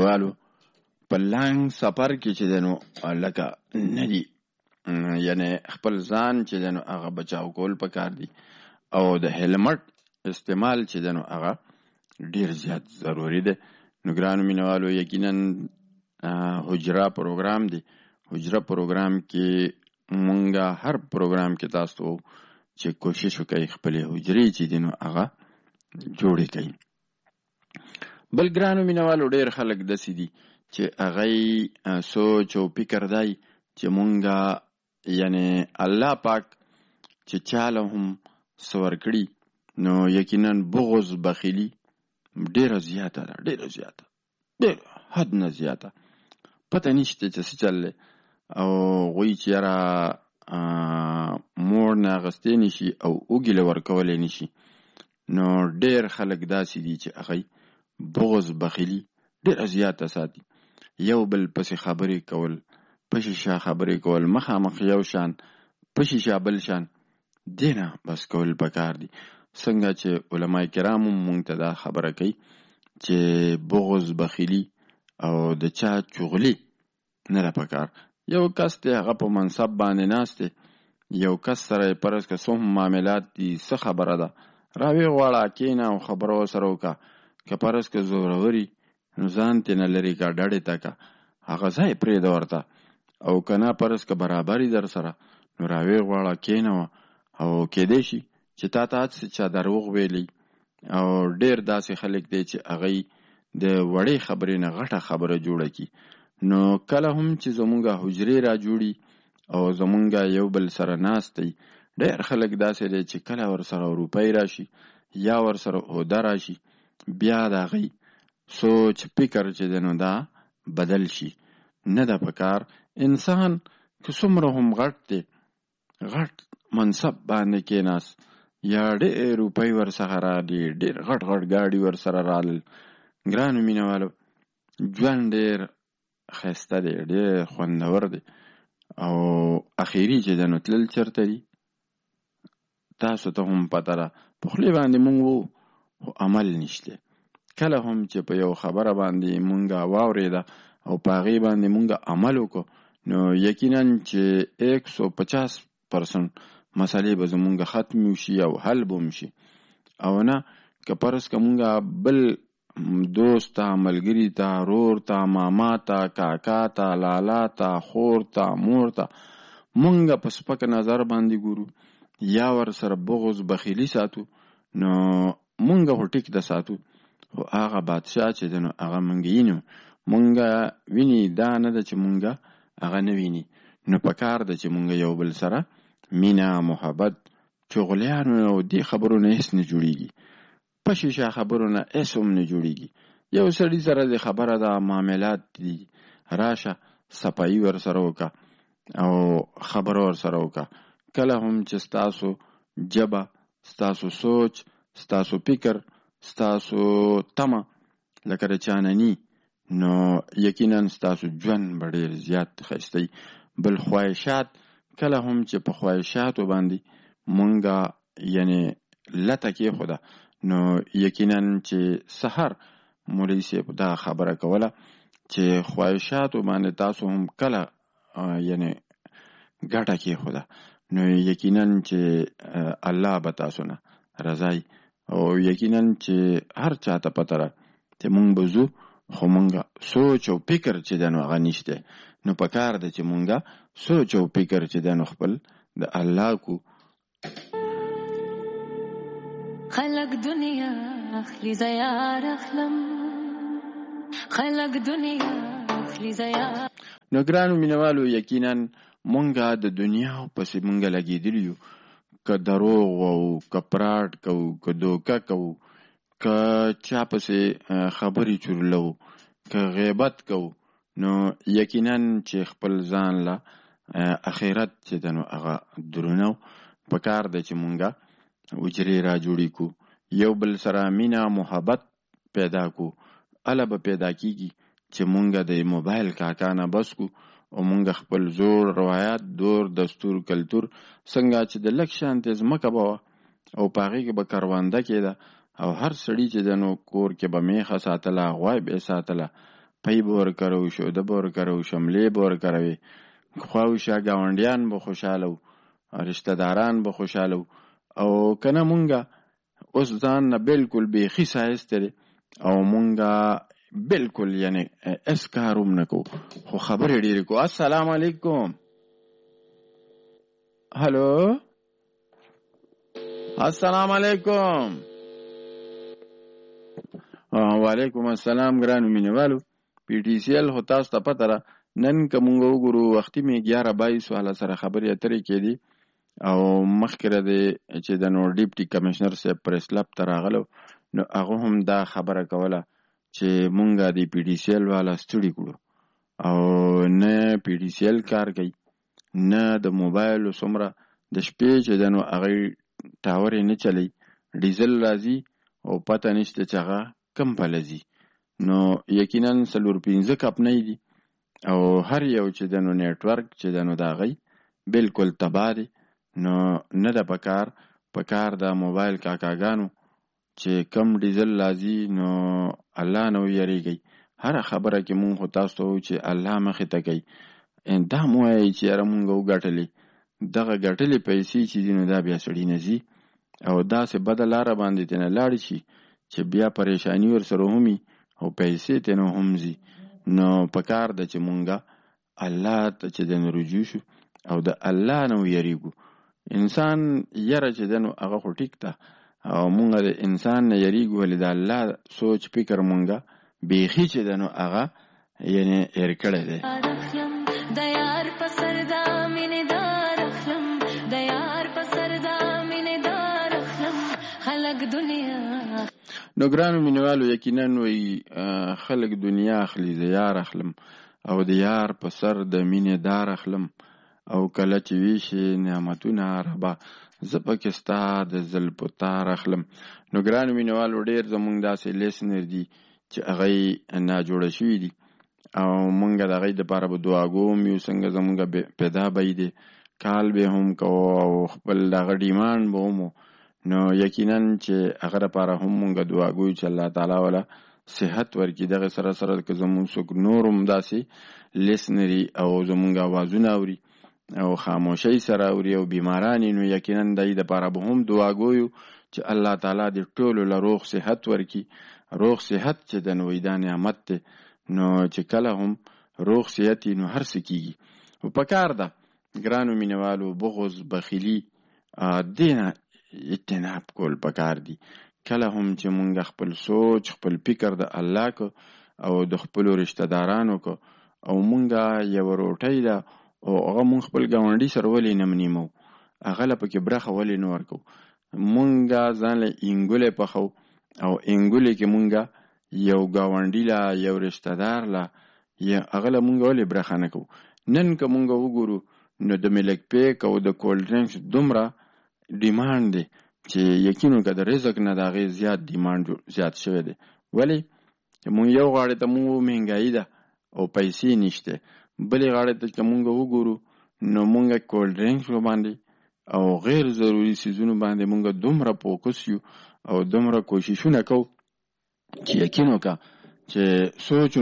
مینوالو په لنګ سفر کې چې دی نو لکه نه دي، یعنی خپل ځان چې دی نو هغه بچاو کول پکار دي او د هیلمټ استعمال چې دی نو هغه ډیر زیات ضروری دی. نو ګرانو مینوالو یقینا حجره پروګرام دی. حجره پروګرام کې مونږه هر پروګرام کې تاسو چې کوشش وکړئ خپل حجرې چې دی نو هغه جوړې کړئ. بل ګرانو مینوالو ډیر خلک داسې دي چې هغه سوچ او فکر دی چې مونږه یعنی الله پاک چې چاله هم سور کړي نو یقینا بغض بخیلی ډیره زیاته ده، ډیره زیاته، ډیر حد نه زیاته. پته نشته چې څه چل او غوی چې یاره مور نه اغستې نشي او اوږې له ورکولی نشي. نو ډیر خلک داسې دي چې هغوی بغض بخیلی ډیره زیاته ساتي. یو بل پسې خبرې کول، پشي شا خبرې کول، مخامخ یو شان پشي شا بل شان، دینه بس کول پکار دي. څنګه چې علماء کرامو مونږ ته دا خبره کوي چې بغض بخیلی او د چا چغلی نه ده پکار. یو کس دی هغه په منصب باندې ناست دی، یو کس سره یې پرس که څه هم معاملات دي څه خبره ده راویې غواړه کېنه او خبره ورسره وکړه. که پرس که زوروري نو ځان ترې نه لرې کړه، ډډې ته کړه، هغه ځای پرېږده ورته. او که نه پرس که برابري در سره نو راویې غواړه کېنه او کېدی شي چې تا ته هڅې چا دروغ ویلی. او ډیر داسې خلک دی چې هغوی د وړې خبرې نه غټه خبره جوړه کړي. نو کله هم چې زمونږ حجرې را جوړي او زمونږ یو بل سره ناست دی، ډیر خلک داسې دی چې کله ورسره روپۍ راشي یا ورسره عهده راشي بیا د هغوی سوچ فکر چې دی نو دا بدل شي. نه ده پکار انسان که څومره هم غټ دی، غټ منصب باندې کېناست یا ډېر روپۍ ورڅخه راغلي، ډېر غټ غټ ګاډي ورسره راغلل، ګرانو مینهوالو ژوند ډېر ښایسته دی، ډېر خوندور دی. او اخري چې دی نو تلل چېرته دي تاسو ته هم پته ده. په خولې باندې مونږ وو خو عمل نشته. کله هم چې په یو خبره باندې مونږه واورېده او په هغې باندې مونږه عمل وکړو نو یقینا چې 150% مسئلې به زمونږه ختم شي او حل به هم شي. او نه که پرس که مونږه بل دوست ته، ملګري ته، رور ته، ماما ته، کاکا ته، لالا ته، خور ته، مور ته مونږه په سپک نظر باندې ګورو یا ور سره بغض بخیلی ساتو نو مونږه خو ټیک ده ساتو، خو هغه بادشاه چې دی نو هغه مونږ وینو، مونږه ویني، دا نه ده چې مونږه هغه نه ویني. نو پکار ده چې مونږ یو بل سره مینه، محبت، چغلیانو او دې خبرو نه هیڅ نه جوړیږي، پشیشه خبرو نه هیڅ هم نه جوړیږي. یو سړي سره د خبره ده، معاملات دي، راشه صفایي ور سره وکړه او خبره ور سره وکړه. کله هم چې ستاسو جبه، ستاسو سوچ، ستاسو فکر، ستاسو تمه لکه د چانني نو یقینا ستاسو ژوند به ډېر زیات ښایسته وي. بل خواهشات کله هم چې په خواهشاتو باندې مونږه یعنی لته کېښوده نو یقینا چې سحر مولوي صاحب دا خبره کوله چې خواهشاتو باندې تاسو هم کله یعنی ګټه کېښوده نو یقینا چې الله به تاسو نه رضای. او یقینا چې هر چاته پته ده چې مونږ به ځو خو مونږه سوچ او فکر چې دی نو هغه نشته. نو پکار ده چې مونږه سوچ او فکر چې دی نو خپل د الله کو. خلق دنیا اخلی زیار اخلم، خلق دنیا اخلی زیار. نو ګرانو مینوالو یقینا مونږه د دنیا پسې مونږه لګېدلیو، که دروغ وو، که پراټ کوو، که دوکه کوو، که چا پسې خبرې چورلو، که غیبت کوو نو یقینا چې خپل ځان له اخرت چې دی نو هغه درونو پکار دی چې مونږه حجرې را جوړې کو، یو بل سره مینه محبت پیدا کو. اله به پیدا کیږي چې مونږه د موبایل کاکا نه بس کو او مونږ خپل زور، روایت، دور، دستور، کلتور څنګه چې د لږ شانتې ځمکه به وه او په هغې کې به کرونده کېده او هر سړي چې دی نو کور کې به میخه ساتله، غوی به یې ساتله، پی به ورکړی و، شوده به ورکړی و، شملې به ورکړی، خواوشا ګاونډیان به خوشحاله و، رشته داران به خوشحاله و. او که نه مونږه اوس ځان نه بلکل بیخي سایسته دی او مونږه بلکل یعنی اس کار هم نه کوو، خو خبرې ډېرې کوو. السلام علیکم. هلو السلام علیکم. وعلیکم السلام ګرانو مینهوالو. پی ټي سی ایل خو تاسو ته پته ده نن که مونږ وګورو وختي مې 11:22 والا سره خبرې اترې کېدي او مخکې دی چې د نو ډیپټي کمشنر صاحب پریس کلب ته راغلو نو هغه هم دا خبره کوله چې مونږه د پی ټي سی ایل والا ستړي کړو او نه پی ټي سی ایل کار کوي نه د موبایل څومره د شپې چې د نو هغې ټاور یې نه چلی، ډیزل راځي او پته نشته چې هغه کم پله ځي. نو یقینا 4-5 کمپنۍ دي او هر یو چې د نو نیټورک چې د نو د هغې بلکل تباه دی. نو نه ده پکار د موبایل کاکاګانو چې کم ډیزل راځي نو الله نه ویریږئ. هره خبره کې مونږ خو تاسو ته وایو چې الله مخې ته کوي. دا مو وایي چې یاره مونږ وګټلې، دغه ګټلې پیسې چې دي نو دا بیا سړي نه ځي او داسې بده لاره باندې تېنه لاړ شي چې بیا پریشاني ورسره همي او پیسې تېنه هم ځي. نو پکار ده چې مونږه الله ته چې د رجوع شو او د الله نه ویریږو. انسان یره چې د نو هغه خو ټیک ده او مونږه د انسان نه یریږو، ولې د الله سوچ فکر مونږه بیخي چې د نو هغه یعنی هېر کړی دی. نو ګرانو مینوالو یقینا وایي خلک دنیا اخلي زه یار اخلم او د یار په سر د مینې دار اخلم او کله چې ویشي نعمتونه ربا زه پکې ستا د زلفو تار اخلم. نو ګرانو مینوالو ډېر زمونږ داسې لیسنر دي چې هغوی ناجوړه شوي دي او مونږ د هغوی دپاره به دعاګو هم یو څنګه زمونږ پیدا به یې دی کال به هم کوو او خپل دغه ډیمانډ به هم. نو یقینا چې هغه دپاره هم مونږ دعاګو چې الله تعالی والا صحت ورکړي. دغه سره سره که زمونږ څوک نور هم داسې لیسنري او زمونږ اوازونه اوري او خاموشۍ سره اوري او بیماران نو یقینا دای دپاره به هم دعاګو چې الله تعالی دې ټولو له روغ صحت ورکړي. روغ صحت چې د نوې دا نعمت دی نو چې کله هم روغ صحت نو هر څه کېږي. او پکار ده ګرانو مینوالو بغض بخیلي دینه اجتناب کول پکار دي. کله هم چې مونږ خپل سوچ خپل فکر د الله کو او د خپلو رشته دارانو کو او مونږه یو روټۍ ده او هغه مونږ خپل ګاونډي سره ولې نه منیمو، هغه له پکې برخه ولې نه ورکو. مونږه ځان له انګولې پخو او انګولې کې مونږه یو ګاونډي له یو رشته دار له هغه له مونږ ولې برخه نه کوو. نن که مونږ وګورو نو د ملک پیک او د کولډ ډرینکس دومره ډیمانډ دی چې یقینو که د رزق نه د هغې زیات ډیمانډ زیات شوی دی. ولې مونږ یو غاړې ته مونږ مهنګایي ده او پیسې نشته، بلې غاړې ته چې مونږ وګورو نو مونږ کولډ ډرینکس باندې او غیر ضروري څیزونو باندې مونږ دومره فوکس یو او دومره کوششونه کوو چې یقینو که چې سوچ